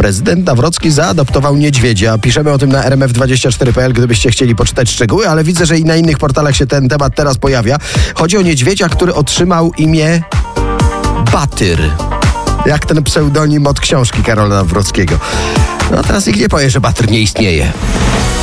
Prezydent Nawrocki zaadoptował niedźwiedzia. Piszemy o tym na rmf24.pl, gdybyście chcieli poczytać szczegóły, ale widzę, że i na innych portalach się ten temat teraz pojawia. Chodzi o niedźwiedzia, który otrzymał imię Batyr. Jak ten pseudonim od książki Karola Nawrockiego. No a teraz nikt nie powie, że Batyr nie istnieje.